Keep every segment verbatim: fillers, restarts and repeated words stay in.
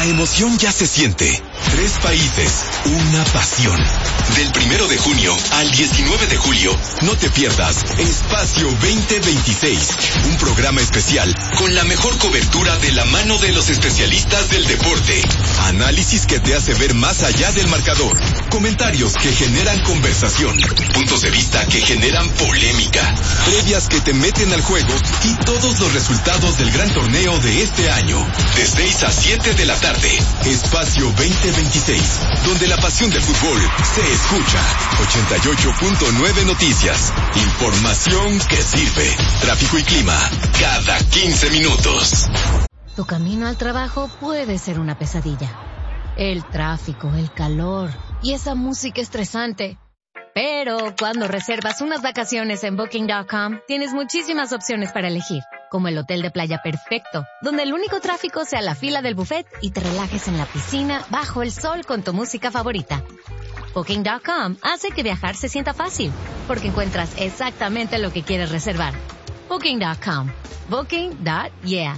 La emoción ya se siente. Tres países, una pasión. Del primero de junio al diecinueve de julio, no te pierdas Espacio veinte veintiséis, un programa especial con la mejor cobertura de la mano de los especialistas del deporte. Análisis que te hace ver más allá del marcador. Comentarios que generan conversación. Puntos de vista que generan polémica. Previas que te meten al juego y todos los resultados del gran torneo de este año. De seis a siete de la tarde. Espacio veinte veintiséis, donde la pasión del fútbol se escucha. ochenta y ocho punto nueve Noticias. Información que sirve. Tráfico y clima cada quince minutos. Tu camino al trabajo puede ser una pesadilla. El tráfico, el calor y esa música estresante. Pero cuando reservas unas vacaciones en Booking punto com, tienes muchísimas opciones para elegir, como el hotel de playa perfecto, donde el único tráfico sea la fila del buffet y te relajes en la piscina bajo el sol con tu música favorita. Booking punto com hace que viajar se sienta fácil, porque encuentras exactamente lo que quieres reservar. Booking punto com. Booking punto yeah.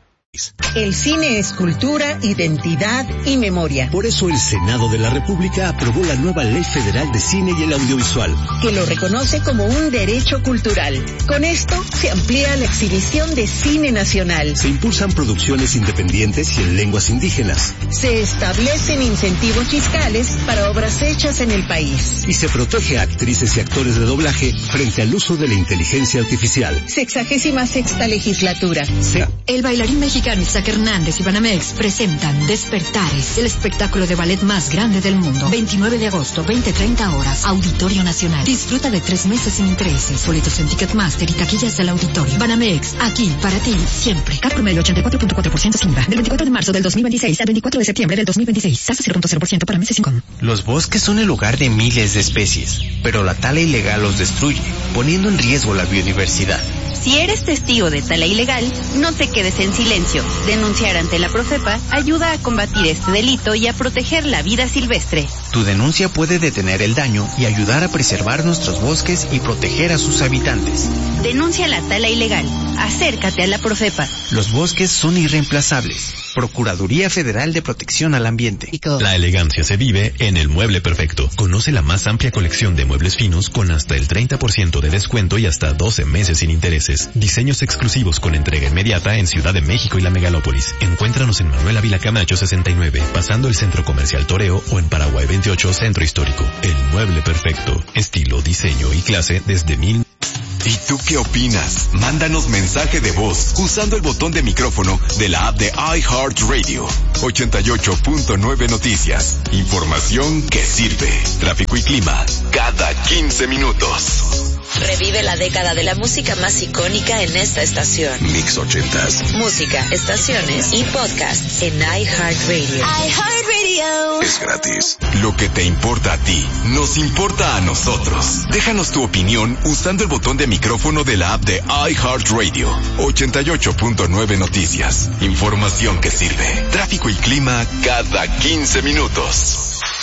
El cine es cultura, identidad y memoria. Por eso el Senado de la República aprobó la nueva Ley Federal de Cine y el Audiovisual, que lo reconoce como un derecho cultural. Con esto se amplía la exhibición de cine nacional. Se impulsan producciones independientes y en lenguas indígenas. Se establecen incentivos fiscales para obras hechas en el país. Y se protege a actrices y actores de doblaje frente al uso de la inteligencia artificial. Sexagésima sexta legislatura. Se... El bailarín mexicano Isaac Hernández y Banamex presentan Despertares, el espectáculo de ballet más grande del mundo. veintinueve de agosto, veinte treinta horas, Auditorio Nacional. Disfruta de tres meses sin intereses. Boletos en Ticketmaster y taquillas del auditorio. Banamex, aquí para ti, siempre. Cat promedio ochenta y cuatro punto cuatro por ciento sin I V A. Del veinticuatro de marzo del dos mil veintiséis al veinticuatro de septiembre del dos mil veintiséis. Tasa cero punto cero por ciento para meses sin com. Los bosques son el hogar de miles de especies, pero la tala ilegal los destruye, poniendo en riesgo la biodiversidad. Si eres testigo de tala ilegal, no te quedes en silencio. Denunciar ante la Profepa ayuda a combatir este delito y a proteger la vida silvestre. Tu denuncia puede detener el daño y ayudar a preservar nuestros bosques y proteger a sus habitantes. Denuncia la tala ilegal. Acércate a la Profepa. Los bosques son irreemplazables. Procuraduría Federal de Protección al Ambiente. La elegancia se vive en El Mueble Perfecto. Conoce la más amplia colección de muebles finos con hasta el treinta por ciento de descuento y hasta doce meses sin intereses. Diseños exclusivos con entrega inmediata en Ciudad de México y la Megalópolis. Encuéntranos en Manuel Ávila Camacho sesenta y nueve, pasando el Centro Comercial Toreo, o en Paraguay veintiocho, Centro Histórico. El Mueble Perfecto. Estilo, diseño y clase desde mil... ¿Y tú qué opinas? Mándanos mensaje de voz usando el botón de micrófono de la app de iHeartRadio. ochenta y ocho punto nueve Noticias. Información que sirve. Tráfico y clima cada quince minutos. Revive la década de la música más icónica en esta estación. Mix ochentas. Música, estaciones y podcasts en iHeartRadio. iHeartRadio. Es gratis. Lo que te importa a ti, nos importa a nosotros. Déjanos tu opinión usando el botón de micrófono de la app de iHeartRadio. ochenta y ocho punto nueve Noticias. Información que sirve. Tráfico y clima cada quince minutos.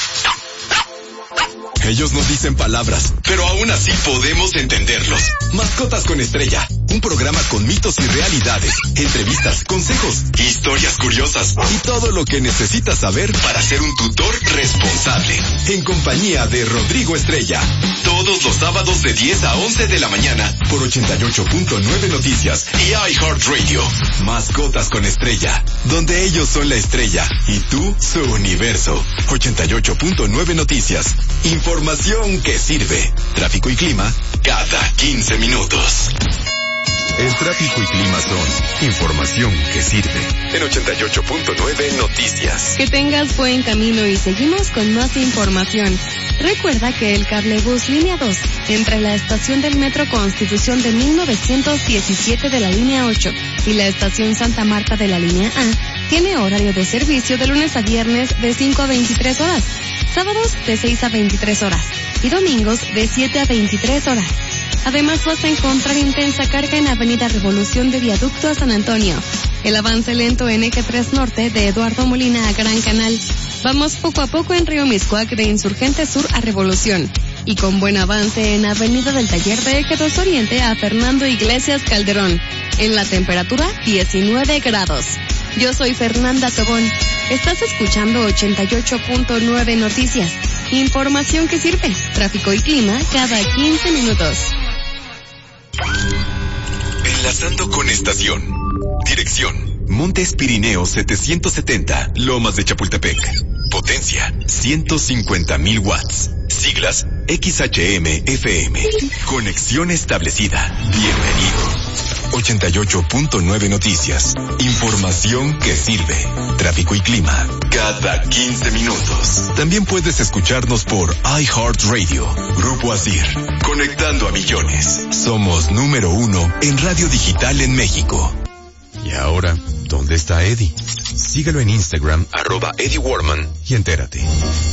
Ellos nos dicen palabras, pero aún así podemos entenderlos. Mascotas con Estrella, un programa con mitos y realidades, entrevistas, consejos, historias curiosas y todo lo que necesitas saber para ser un tutor responsable. En compañía de Rodrigo Estrella, todos los sábados de diez a once de la mañana por ochenta y ocho punto nueve Noticias y iHeartRadio. Mascotas con Estrella, donde ellos son la estrella y tú su universo. ochenta y ocho punto nueve Noticias. Información que sirve. Tráfico y clima cada quince minutos. El tráfico y clima son información que sirve. En ochenta y ocho punto nueve Noticias. Que tengas buen camino y seguimos con más información. Recuerda que el cablebús línea dos, entre la estación del Metro Constitución de mil novecientos diecisiete de la línea ocho y la estación Santa Marta de la línea A, tiene horario de servicio de lunes a viernes de cinco a veintitrés horas, sábados de seis a veintitrés horas y domingos de siete a veintitrés horas. Además vas a encontrar intensa carga en Avenida Revolución de Viaducto a San Antonio. El avance lento en Eje tres Norte de Eduardo Molina a Gran Canal. Vamos poco a poco en Río Miscuac de Insurgente Sur a Revolución. Y con buen avance en Avenida del Taller de Eje dos Oriente a Fernando Iglesias Calderón. En la temperatura diecinueve grados. Yo soy Fernanda Tobón. Estás escuchando ochenta y ocho punto nueve Noticias. Información que sirve. Tráfico y clima cada quince minutos. Enlazando con estación. Dirección: Montes Pirineos setecientos setenta, Lomas de Chapultepec. Potencia: ciento cincuenta mil watts. Siglas: X H M F M. Conexión establecida. Bienvenido. ochenta y ocho punto nueve Noticias. Información que sirve. Tráfico y clima cada quince minutos. También puedes escucharnos por iHeartRadio. Grupo Asir. Conectando a millones. Somos número uno en radio digital en México. Y ahora, ¿dónde está Eddie? Síguelo en Instagram, arroba Eddie Warman, y entérate.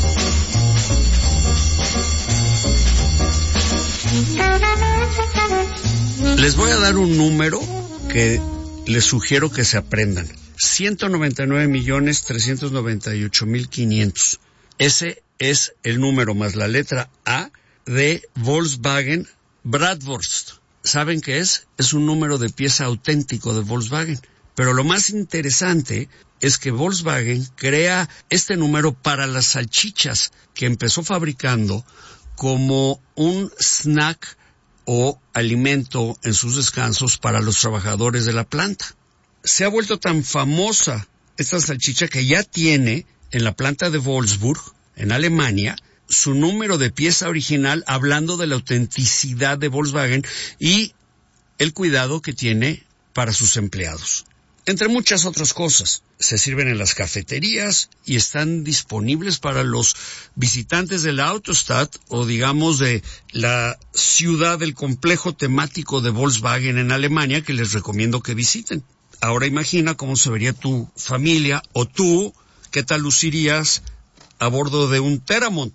Les voy a dar un número que les sugiero que se aprendan. ciento noventa y nueve millones trescientos noventa y ocho mil quinientos. Ese es el número más la letra A de Volkswagen Bratwurst. ¿Saben qué es? Es un número de pieza auténtico de Volkswagen. Pero lo más interesante es que Volkswagen crea este número para las salchichas que empezó fabricando como un snack o alimento en sus descansos para los trabajadores de la planta. Se ha vuelto tan famosa esta salchicha que ya tiene en la planta de Wolfsburg, en Alemania, su número de pieza original, hablando de la autenticidad de Volkswagen y el cuidado que tiene para sus empleados. Entre muchas otras cosas, se sirven en las cafeterías y están disponibles para los visitantes de la Autostadt o digamos de la ciudad del complejo temático de Volkswagen en Alemania que les recomiendo que visiten. Ahora imagina cómo se vería tu familia o tú, qué tal lucirías a bordo de un Teramont.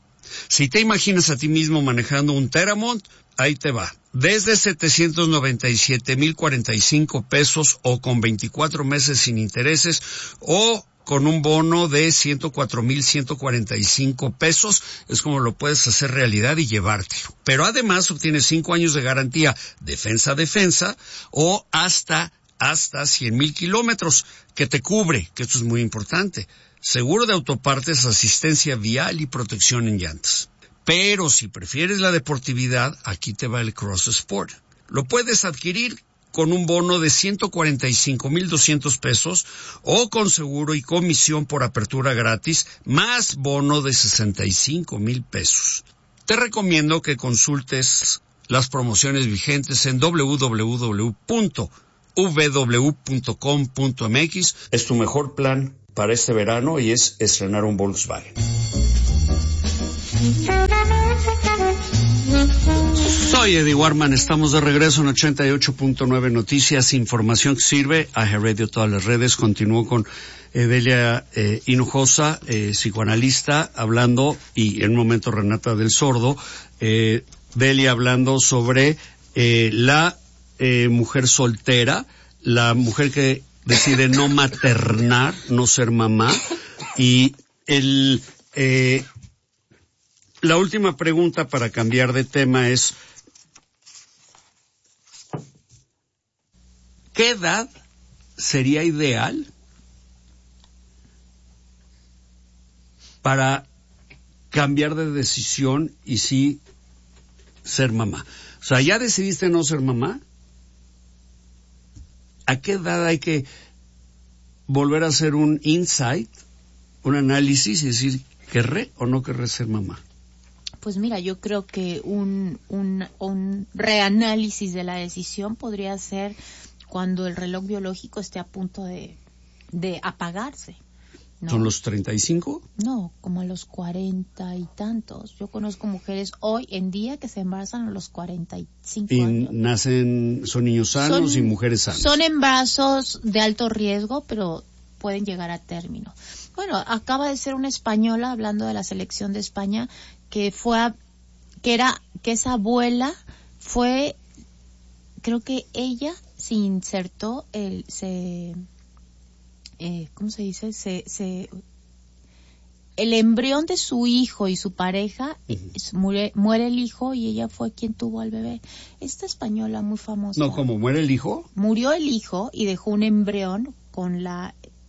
Si te imaginas a ti mismo manejando un Teramont, ahí te va. Desde setecientos noventa y siete mil cuarenta y cinco pesos o con veinticuatro meses sin intereses o con un bono de ciento cuatro mil ciento cuarenta y cinco pesos, es como lo puedes hacer realidad y llevártelo. Pero además obtienes cinco años de garantía defensa a defensa o hasta, hasta cien mil kilómetros que te cubre, que esto es muy importante. Seguro de autopartes, asistencia vial y protección en llantas. Pero si prefieres la deportividad, aquí te va el Cross Sport. Lo puedes adquirir con un bono de ciento cuarenta y cinco mil doscientos pesos o con seguro y comisión por apertura gratis, más bono de sesenta y cinco mil pesos. Te recomiendo que consultes las promociones vigentes en doble u doble u doble u punto v w punto com punto m x. Es tu mejor plan para este verano y es estrenar un Volkswagen. Soy Eddie Warman, estamos de regreso en ochenta y ocho punto nueve Noticias, información que sirve, iHeartRadio, todas las redes. Continúo con Delia eh, Hinojosa, eh, psicoanalista, hablando, y en un momento Renata del Sordo, eh, Delia hablando sobre eh, la eh, mujer soltera, la mujer que decide no maternar, no ser mamá, y el... Eh, La última pregunta para cambiar de tema es, ¿qué edad sería ideal para cambiar de decisión y sí ser mamá? O sea, ¿ya decidiste no ser mamá? ¿A qué edad hay que volver a hacer un insight, un análisis y decir, ¿querré o no querré ser mamá? Pues mira, yo creo que un, un, un reanálisis de la decisión podría ser cuando el reloj biológico esté a punto de, de apagarse, ¿no? ¿Son los treinta y cinco? No, como a los cuarenta y tantos. Yo conozco mujeres hoy en día que se embarazan a los cuarenta y cinco y años. Nacen, son niños sanos son, y mujeres sanas. Son embarazos de alto riesgo, pero pueden llegar a término. Bueno, acaba de ser una española, hablando de la selección de España, que fue a, que era que esa abuela fue, creo que ella se insertó el se eh, ¿cómo se dice? se se el embrión de su hijo y su pareja, uh-huh. muere, muere el hijo y ella fue quien tuvo al bebé. Esta española muy famosa. No, ¿cómo muere el hijo? Murió el hijo y dejó un embrión con la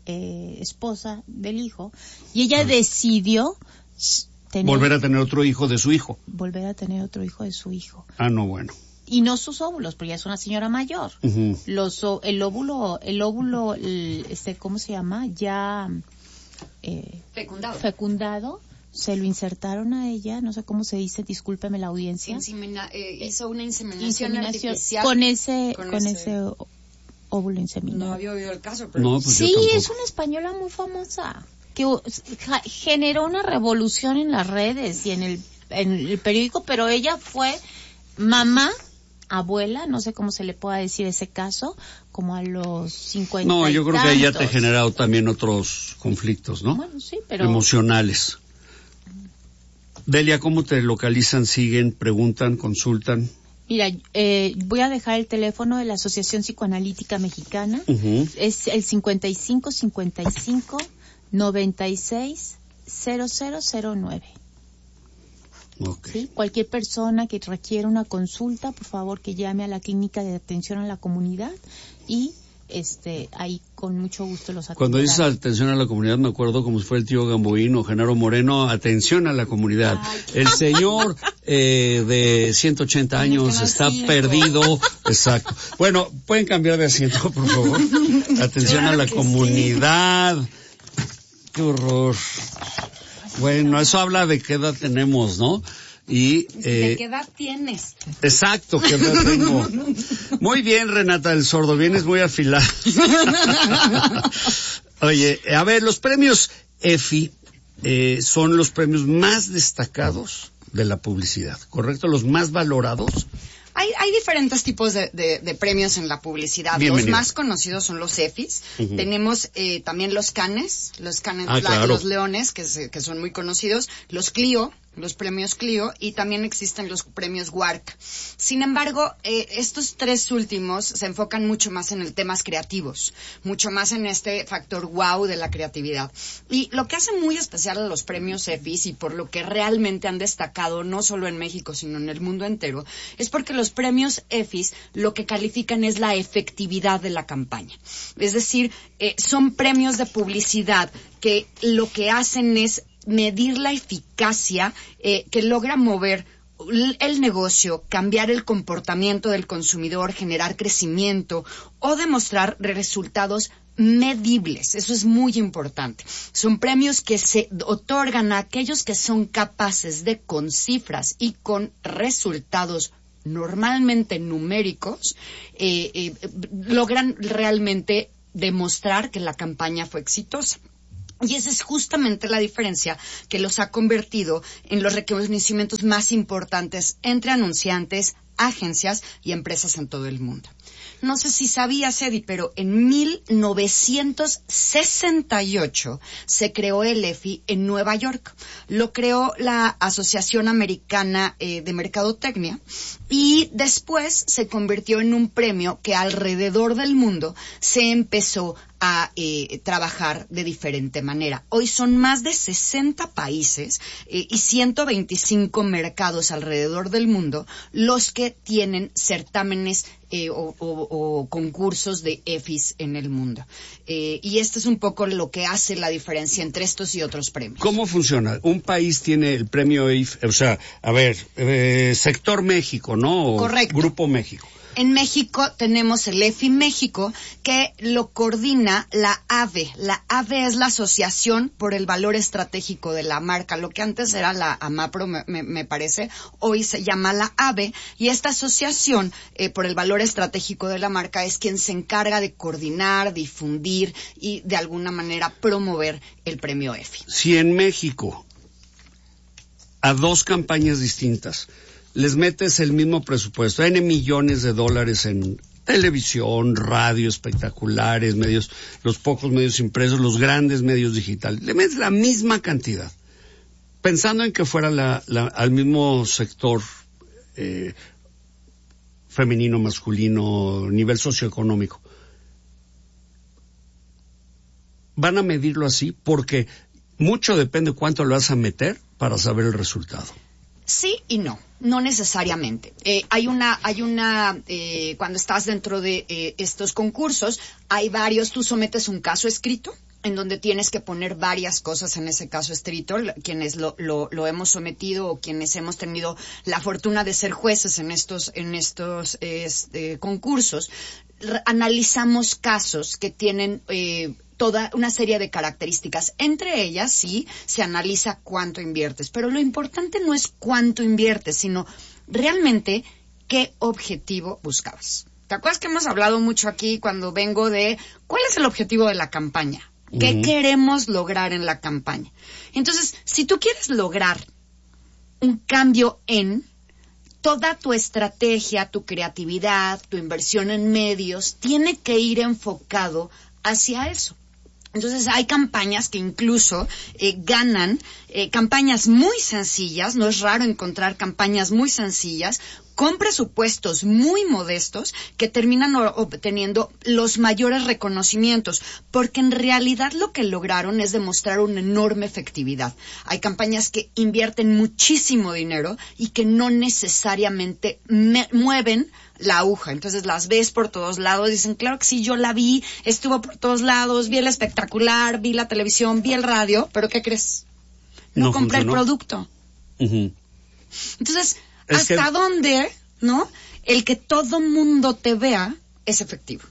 eh, esposa del hijo, y ella ah. decidió tener, volver a tener otro hijo de su hijo. Volver a tener otro hijo de su hijo. Ah, no, bueno. Y no sus óvulos, porque ella es una señora mayor. Uh-huh. Los el óvulo, el óvulo, el, este, ¿cómo se llama? Ya eh, fecundado. Fecundado. Se lo insertaron a ella, no sé cómo se dice, discúlpeme la audiencia. Insemina, eh, hizo una inseminación, inseminación artificial con ese, con, con ese, ese óvulo inseminado. No había oído el caso, pero no, pues sí, es una española muy famosa que ja, generó una revolución en las redes y en el, en el periódico, pero ella fue mamá, abuela, no sé cómo se le pueda decir ese caso, como a los cincuenta. No, yo creo tantos. que ella te ha generado también otros conflictos, ¿no? Bueno, sí, pero emocionales. Delia, ¿cómo te localizan, siguen, preguntan, consultan? Mira, eh, voy a dejar el teléfono de la Asociación Psicoanalítica Mexicana. Uh-huh. Es el cincuenta y cinco cincuenta y cinco noventa y seis cero cero cero nueve. Okay. ¿Sí? Cualquier persona que requiera una consulta, por favor, que llame a la clínica de atención a la comunidad y este ahí con mucho gusto los atenderán. Cuando dices atención a la comunidad, me acuerdo como si fuera el tío Gamboín o Genaro Moreno, atención a la comunidad. Ay. El señor eh, de ciento ochenta años está cinco. Perdido. Exacto. Bueno, ¿pueden cambiar de asiento, por favor? Atención claro a la comunidad. Sí. Qué horror. Bueno, eso habla de qué edad tenemos, ¿no? Y, eh, ¿de qué edad tienes? Exacto, qué edad tengo. Muy bien, Renata del Sordo, vienes muy afilada. Oye, a ver, los premios E F I eh, son los premios más destacados de la publicidad, ¿correcto? Los más valorados. Hay, hay diferentes tipos de, de, de premios en la publicidad. Bienvenido. Los más conocidos son los E F Is. Uh-huh. Tenemos eh, también los Canes, los Canes, ah, la, claro. los Leones, que, se, que son muy conocidos, los Clio, los premios Clio, y también existen los premios W A R C. Sin embargo, eh, estos tres últimos se enfocan mucho más en el temas creativos, mucho más en este factor wow de la creatividad. Y lo que hace muy especial a los premios E F Is, y por lo que realmente han destacado no solo en México, sino en el mundo entero, es porque los premios E F Is lo que califican es la efectividad de la campaña. Es decir, eh, son premios de publicidad que lo que hacen es medir la eficacia eh, que logra mover el negocio, cambiar el comportamiento del consumidor, generar crecimiento o demostrar resultados medibles. Eso es muy importante. Son premios que se otorgan a aquellos que son capaces de, con cifras y con resultados normalmente numéricos, eh, eh, logran realmente demostrar que la campaña fue exitosa. Y esa es justamente la diferencia que los ha convertido en los reconocimientos más importantes entre anunciantes, agencias y empresas en todo el mundo. No sé si sabías, Eddie, pero en mil novecientos sesenta y ocho se creó el E F I en Nueva York. Lo creó la Asociación Americana eh, de Mercadotecnia y después se convirtió en un premio que alrededor del mundo se empezó a eh, trabajar de diferente manera. Hoy son más de sesenta países eh, y ciento veinticinco mercados alrededor del mundo los que tienen certámenes eh, o, o, o concursos de E F Is en el mundo. Eh, y esto es un poco lo que hace la diferencia entre estos y otros premios. ¿Cómo funciona? Un país tiene el premio E F I, o sea, a ver, eh, sector México, ¿no? O correcto. Grupo México. En México tenemos el E F I México, que lo coordina la A V E. La A V E es la Asociación por el Valor Estratégico de la Marca. Lo que antes era la AMAPRO, me, me, me parece, hoy se llama la A V E. Y esta Asociación eh, por el Valor Estratégico de la Marca es quien se encarga de coordinar, difundir y de alguna manera promover el premio E F I. Si en México, a dos campañas distintas, les metes el mismo presupuesto, N millones de dólares en televisión, radio, espectaculares, medios, los pocos medios impresos, los grandes medios digitales, le metes la misma cantidad, pensando en que fuera la, la, al mismo sector eh, femenino, masculino, nivel socioeconómico. Van a medirlo así porque mucho depende cuánto le vas a meter para saber el resultado. Sí y no. No necesariamente. Eh, hay una, hay una, eh, cuando estás dentro de eh, estos concursos, hay varios, tú sometes un caso escrito, en donde tienes que poner varias cosas en ese caso escrito, quienes lo, lo, lo hemos sometido o quienes hemos tenido la fortuna de ser jueces en estos, en estos este, concursos, re- analizamos casos que tienen eh, toda una serie de características. Entre ellas, sí, se analiza cuánto inviertes, pero lo importante no es cuánto inviertes, sino realmente qué objetivo buscabas. ¿Te acuerdas que hemos hablado mucho aquí cuando vengo de cuál es el objetivo de la campaña? ¿Qué uh-huh. queremos lograr en la campaña? Entonces, si tú quieres lograr un cambio en toda tu estrategia, tu creatividad, tu inversión en medios, tiene que ir enfocado hacia eso. Entonces hay campañas que incluso eh, ganan, eh, campañas muy sencillas, no es raro encontrar campañas muy sencillas, con presupuestos muy modestos que terminan obteniendo los mayores reconocimientos, porque en realidad lo que lograron es demostrar una enorme efectividad. Hay campañas que invierten muchísimo dinero y que no necesariamente me- mueven la aguja. Entonces las ves por todos lados, dicen, claro que sí, yo la vi, estuvo por todos lados, vi el espectacular, vi la televisión, vi el radio, pero ¿qué crees? No, no compré funcionó. El producto. Uh-huh. Entonces, es ¿hasta que... dónde, no? El que todo mundo te vea es efectivo.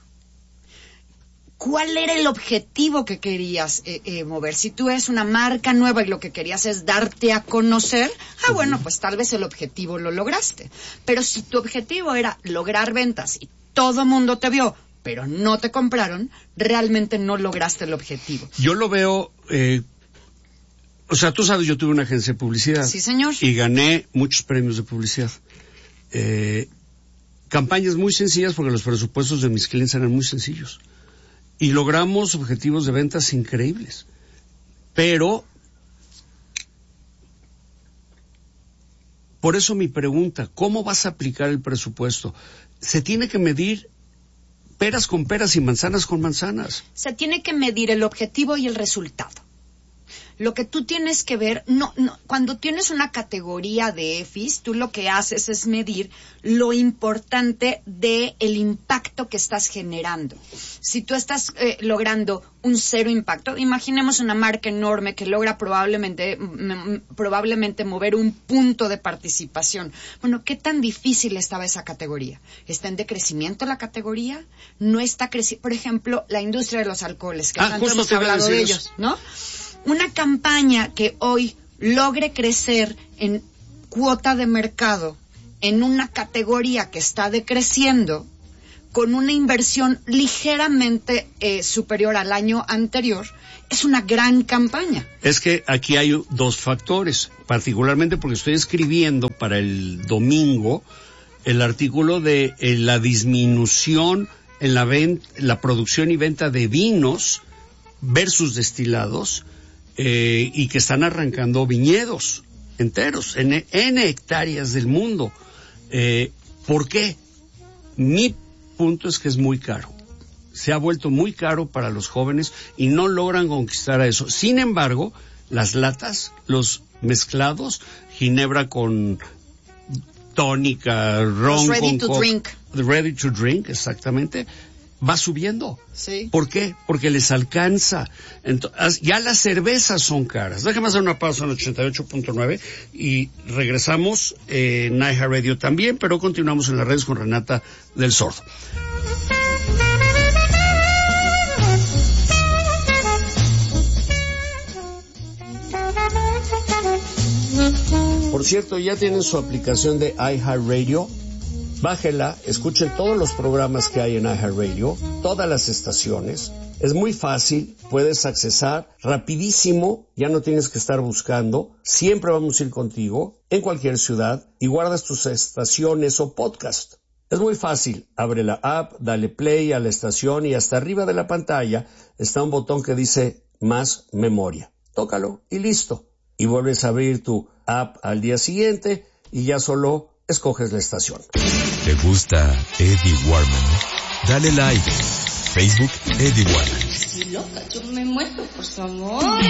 ¿Cuál era el objetivo que querías eh, eh, mover? Si tú eres una marca nueva y lo que querías es darte a conocer, ah, bueno, pues tal vez el objetivo lo lograste. Pero si tu objetivo era lograr ventas y todo mundo te vio, pero no te compraron, realmente no lograste el objetivo. Yo lo veo... Eh... O sea, tú sabes, yo tuve una agencia de publicidad. Sí, señor. Y gané muchos premios de publicidad. Eh, campañas muy sencillas porque los presupuestos de mis clientes eran muy sencillos. Y logramos objetivos de ventas increíbles. Pero, por eso mi pregunta, ¿cómo vas a aplicar el presupuesto? Se tiene que medir peras con peras y manzanas con manzanas. Se tiene que medir el objetivo y el resultado. Lo que tú tienes que ver, no, no, cuando tienes una categoría de E F I S, tú lo que haces es medir lo importante de el impacto que estás generando. Si tú estás eh, logrando un cero impacto, imaginemos una marca enorme que logra probablemente, m- probablemente mover un punto de participación. Bueno, ¿qué tan difícil estaba esa categoría? ¿Está en decrecimiento la categoría? ¿No está creciendo? Por ejemplo, la industria de los alcoholes, que ah, tanto hemos hablado de ellos, ¿no? Una campaña que hoy logre crecer en cuota de mercado en una categoría que está decreciendo con una inversión ligeramente eh, superior al año anterior, es una gran campaña. Es que aquí hay dos factores, particularmente porque estoy escribiendo para el domingo el artículo de eh, la disminución en la, ven- la producción y venta de vinos versus destilados, Eh, y que están arrancando viñedos enteros en N hectáreas del mundo. Eh, ¿Por qué? Mi punto es que es muy caro. Se ha vuelto muy caro para los jóvenes y no logran conquistar a eso. Sin embargo, las latas, los mezclados, ginebra con tónica, ron los ready con to co- drink. Ready to drink, exactamente. Va subiendo. Sí. ¿Por qué? Porque les alcanza. Entonces, ya las cervezas son caras. Déjame hacer una pausa en ochenta y ocho punto nueve y regresamos eh, en iHeartRadio también, pero continuamos en las redes con Renata del Sordo. Por cierto, ya tienen su aplicación de iHeartRadio. Bájela, escuchen todos los programas que hay en iHeartRadio, todas las estaciones. Es muy fácil, puedes accesar rapidísimo, ya no tienes que estar buscando. Siempre vamos a ir contigo, en cualquier ciudad, y guardas tus estaciones o podcast. Es muy fácil, abre la app, dale play a la estación y hasta arriba de la pantalla está un botón que dice más memoria. Tócalo y listo. Y vuelves a abrir tu app al día siguiente y ya solo escoges la estación. ¿Te gusta Eddie Warman? Dale like. Facebook Eddie Warman. Estoy loca, yo me muero por su amor.